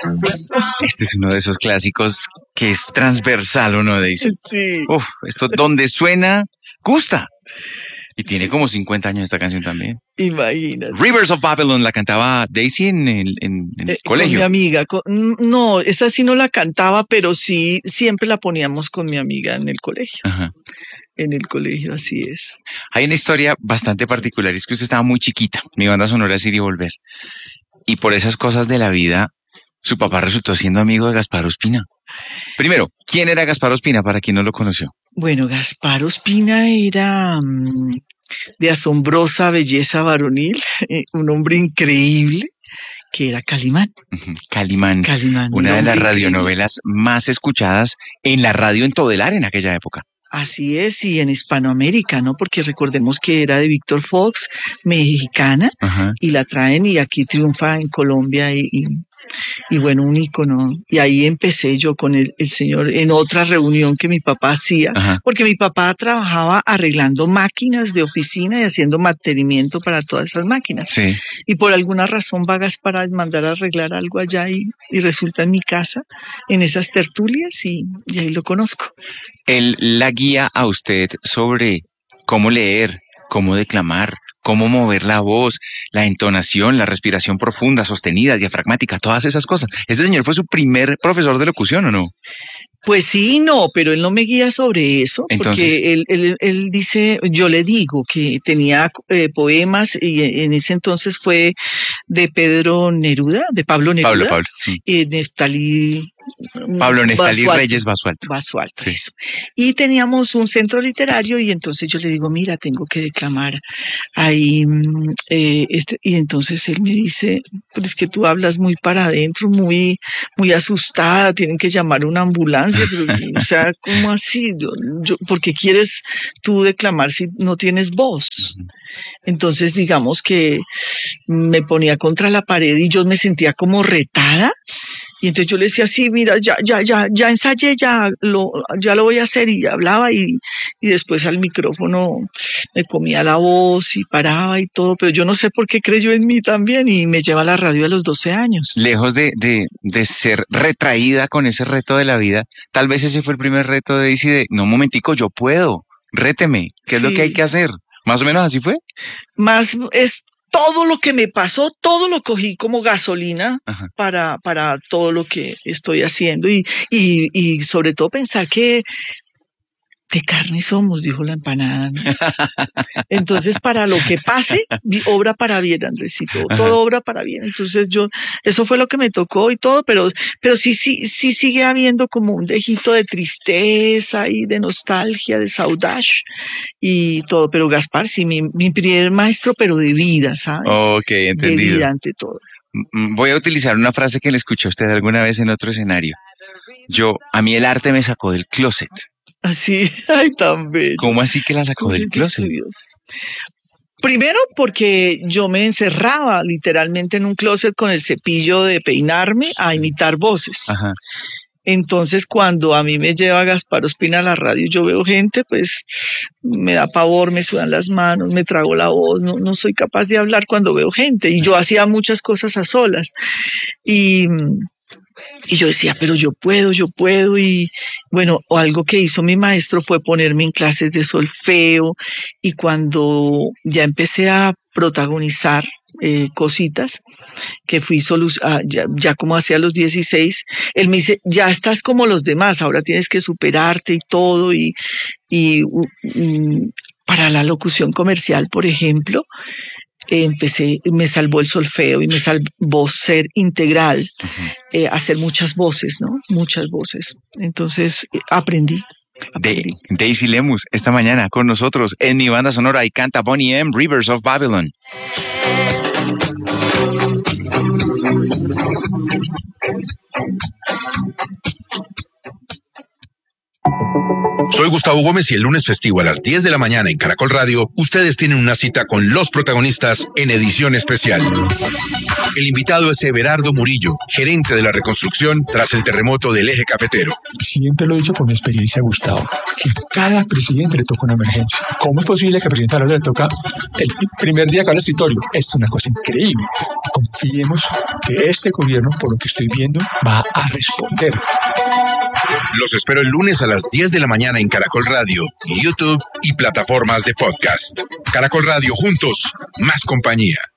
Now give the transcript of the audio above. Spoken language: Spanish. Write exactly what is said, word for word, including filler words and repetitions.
Este es uno de esos clásicos que es transversal, ¿o no, Daisy? Sí. Uf, esto donde suena, gusta. Y tiene como cincuenta años esta canción también. Imagínate. Rivers of Babylon la cantaba Daisy en el, en, en el Eh, colegio. Con mi amiga. Con, no, esa sí no la cantaba, pero sí siempre la poníamos con mi amiga en el colegio. Ajá. En el colegio, así es. Hay una historia bastante particular, es que usted estaba muy chiquita. Mi banda sonora es Ir y Volver. Y por esas cosas de la vida, su papá resultó siendo amigo de Gaspar Ospina. Primero, ¿quién era Gaspar Ospina para quien no lo conoció? Bueno, Gaspar Ospina era um, de asombrosa belleza varonil, eh, un hombre increíble, que era Calimán. Uh-huh. Calimán, Calimán, una de las increíble. radionovelas más escuchadas en la radio en Todelar en aquella época. Así es, y en Hispanoamérica, ¿no? Porque recordemos que era de Víctor Fox, mexicana, Ajá. y la traen y aquí triunfa en Colombia y, y, y bueno, un ícono. Y ahí empecé yo con el, el señor en otra reunión que mi papá hacía, Ajá. porque mi papá trabajaba arreglando máquinas de oficina y haciendo mantenimiento para todas esas máquinas. Sí. Y por alguna razón va Gaspar a mandar a arreglar algo allá y, y resulta en mi casa, en esas tertulias, y, y ahí lo conozco. Él la guía a usted sobre cómo leer, cómo declamar, cómo mover la voz, la entonación, la respiración profunda, sostenida, diafragmática, todas esas cosas. ¿Este señor fue su primer profesor de locución o no? Pues sí, no, pero él no me guía sobre eso, Entonces, porque él, él, él dice, yo le digo que tenía eh, poemas y en ese entonces fue de Pedro Neruda, de Pablo Neruda, Pablo, Pablo. Sí. y Neftalí Pablo Neftalí Basualto, Reyes Basualto. Basualto, Sí. eso. Y teníamos un centro literario y entonces yo le digo, mira, tengo que declamar ahí, eh, este, y entonces él me dice, pero es que tú hablas muy para adentro, muy, muy asustada, tienen que llamar una ambulancia, pero, o sea, ¿cómo así? Yo, yo, ¿por qué quieres tú declamar si no tienes voz? Entonces, digamos que me ponía contra la pared y yo me sentía como retada. Y entonces yo le decía, sí, mira, ya, ya, ya, ya ensayé, ya lo, ya lo voy a hacer, y hablaba y, y después al micrófono me comía la voz y paraba y todo, pero yo no sé por qué creyó en mí también y me lleva a la radio a los doce años. Lejos de, de, de ser retraída con ese reto de la vida, tal vez ese fue el primer reto de Daisy de, no, un momentico, yo puedo, réteme, ¿qué es Sí. lo que hay que hacer? ¿Más o menos así fue? Más es todo lo que me pasó, todo lo cogí como gasolina para, para todo lo que estoy haciendo y, y, y sobre todo pensar que de carne somos, dijo la empanada, ¿no? Entonces, para lo que pase, obra para bien, Andresito, todo obra para bien. Entonces yo, eso fue lo que me tocó y todo, pero, pero sí, sí, sí sigue habiendo como un dejito de tristeza y de nostalgia, de saudade y todo. Pero Gaspar, sí, mi, mi primer maestro, pero de vida, ¿sabes? Ok, entendido. De vida ante todo. Voy a utilizar una frase que le escuché a usted alguna vez en otro escenario. Yo, a mí el arte me sacó del closet. Así, ay, tan bello. ¿Cómo así que la sacó del closet? Primero porque yo me encerraba literalmente en un closet con el cepillo de peinarme a imitar voces. Ajá. Entonces, cuando a mí me lleva Gaspar Ospina a la radio, yo veo gente, pues me da pavor, me sudan las manos, me trago la voz, no, no soy capaz de hablar cuando veo gente. Y yo hacía muchas cosas a solas. Y... Y yo decía, pero yo puedo, yo puedo. Y bueno, algo que hizo mi maestro fue ponerme en clases de solfeo. Y cuando ya empecé a protagonizar eh, cositas, que fui solu- ah, ya, ya como hacia los dieciséis, él me dice, ya estás como los demás, ahora tienes que superarte y todo. Y, y um, para la locución comercial, por ejemplo, empecé, me salvó el solfeo y me salvó ser integral, uh-huh. eh, hacer muchas voces, ¿no? Muchas voces. Entonces, eh, aprendí. De Daisy Lemus, esta mañana con nosotros en mi banda sonora y canta Boney M. Rivers of Babylon. Soy Gustavo Gómez y el lunes festivo a las diez de la mañana en Caracol Radio, ustedes tienen una cita con los protagonistas en edición especial. El invitado es Everardo Murillo, gerente de la reconstrucción tras el terremoto del eje cafetero. Siempre lo he dicho por mi experiencia, Gustavo, que a cada presidente le toca una emergencia. ¿Cómo es posible que al presidente ahora le toca el primer día acá al escritorio? Es una cosa increíble. Confiemos que este gobierno, por lo que estoy viendo, va a responder. Los espero el lunes a las diez de la mañana en Caracol Radio, YouTube y plataformas de podcast. Caracol Radio, juntos, más compañía.